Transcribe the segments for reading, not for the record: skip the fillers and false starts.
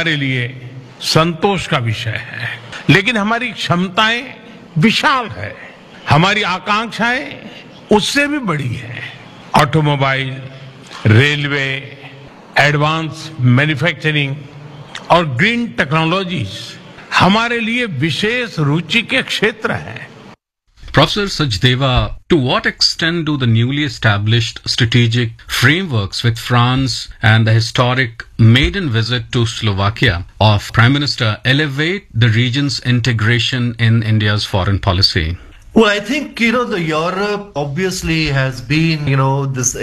हमारे लिए संतोष का विषय है, लेकिन हमारी क्षमताएं विशाल है, हमारी आकांक्षाएं उससे भी बड़ी है। ऑटोमोबाइल, रेलवे, एडवांस मैन्युफैक्चरिंग और ग्रीन टेक्नोलॉजीज हमारे लिए विशेष रुचि के क्षेत्र हैं। Professor Sachdeva, to what extent do the newly established strategic frameworks with France and the historic maiden visit to Slovakia of Prime Minister elevate the region's integration in India's foreign policy? Well, I think, the Europe obviously has been, this,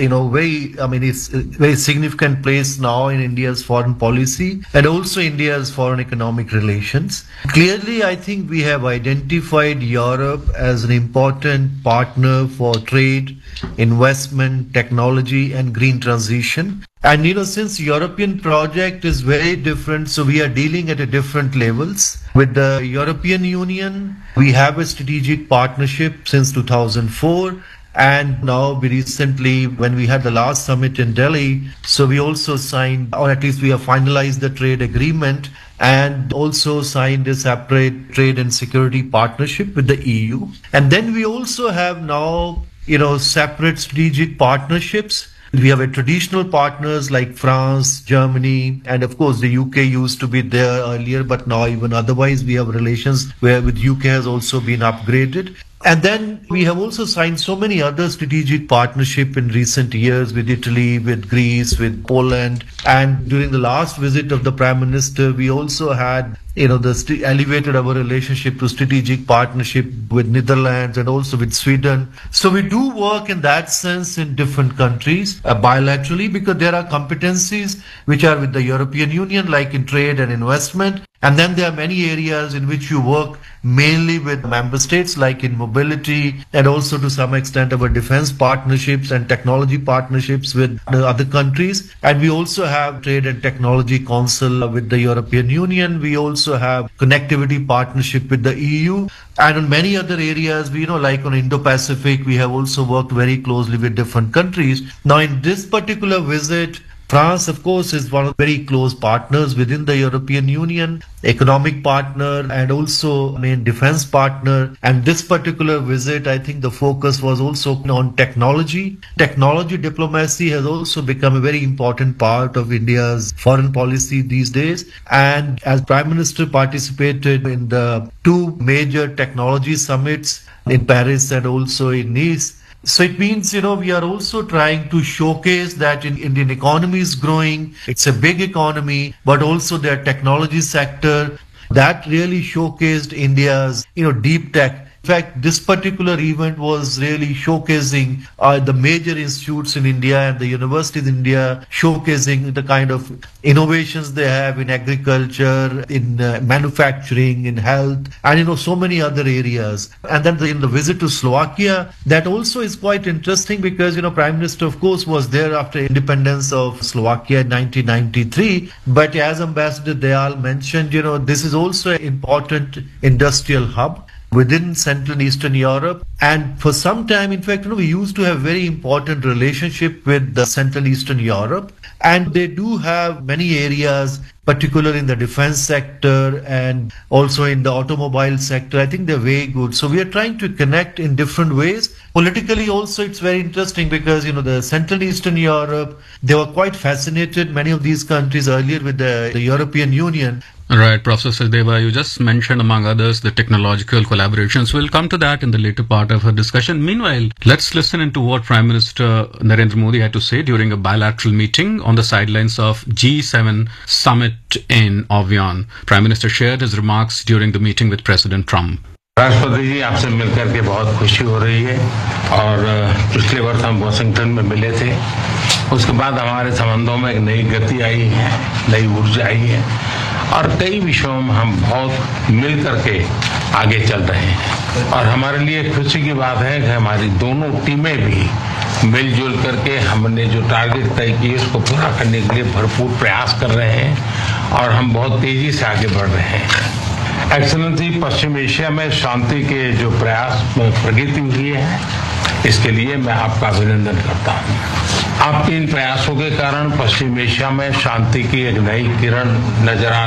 it's a very significant place now in India's foreign policy and also India's foreign economic relations. Clearly, I think we have identified Europe as an important partner for trade, investment, technology, and green transition. And, since European project is very different, so we are dealing at a different levels. With the European Union, we have a strategic partnership since 2004. And now we recently, when we had the last summit in Delhi, so we also signed, or at least we have finalized the trade agreement and also signed a separate trade and security partnership with the EU. And then we also have now, separate strategic partnerships. We have traditional partners like France, Germany, and of course the UK used to be there earlier, but now even otherwise we have relations where with UK has also been upgraded. And then we have also signed so many other strategic partnership in recent years with Italy, with Greece, with Poland. And during the last visit of the Prime Minister, we also had, elevated our relationship to strategic partnership with Netherlands and also with Sweden. So we do work in that sense in different countries bilaterally because there are competencies which are with the European Union, like in trade and investment. And then there are many areas in which you work mainly with member states, like in mobility and also to some extent our defense partnerships and technology partnerships with the other countries. And we also have trade and technology council with the European Union. We also have connectivity partnership with the EU. And on many other areas, like on Indo-Pacific, we have also worked very closely with different countries. Now in this particular visit, France, of course, is one of the very close partners within the European Union, economic partner and also main defense partner. And this particular visit, I think the focus was also on technology. Technology diplomacy has also become a very important part of India's foreign policy these days. And as Prime Minister participated in the two major technology summits in Paris and also in Nice, so it means, we are also trying to showcase that Indian economy is growing. It's a big economy, but also their technology sector that really showcased India's, deep tech. In fact, this particular event was really showcasing the major institutes in India and the universities in India, showcasing the kind of innovations they have in agriculture, in manufacturing, in health, and so many other areas. And then in the visit to Slovakia, that also is quite interesting because, Prime Minister, of course, was there after independence of Slovakia in 1993. But as Ambassador Dayal mentioned, this is also an important industrial hub within Central and Eastern Europe. And for some time, in fact, we used to have very important relationship with the Central and Eastern Europe. And they do have many areas, particularly in the defense sector and also in the automobile sector. I think they're very good. So we are trying to connect in different ways. Politically also, it's very interesting because, the Central and Eastern Europe, they were quite fascinated, many of these countries earlier with the European Union. Right, Professor Sachdeva, you just mentioned, among others, the technological collaborations. We'll come to that in the later part of our discussion. Meanwhile, let's listen into what Prime Minister Narendra Modi had to say during a bilateral meeting on the sidelines of G7 summit in Evian. Prime Minister shared his remarks during the meeting with President Trump. राष्ट्रपति जी, आपसे मिलकर के बहुत खुशी हो रही है और पिछले वर्ष हम वाशिंगटन में मिले थे। उसके बाद हमारे संबंधों में एक नई गति आई है, नई ऊर्जा आई है और कई विषयों में हम बहुत मिल करके आगे चल रहे हैं। और हमारे लिए खुशी की बात है कि हमारी दोनों टीमें भी मिलजुल करके हमने जो टारगेट तय किए उसको पूरा करने के लिए भरपूर प्रयास कर रहे हैं और हम बहुत तेजी से आगे बढ़ रहे हैं। एक्सेलेंसी, पश्चिम एशिया में शांति के जो प्रयास प्रगति हुई है, इसके लिए मैं आपका अभिनंदन करता हूं। आपके इन प्रयासों के कारण पश्चिम एशिया में शांति की एक नई किरण नजर आ